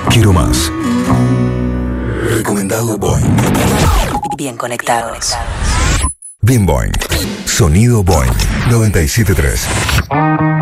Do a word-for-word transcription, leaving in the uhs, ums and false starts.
Quiero más. Recomendado Boing. Bien conectados. Bien Boing. Sonido Boing noventa y siete punto tres.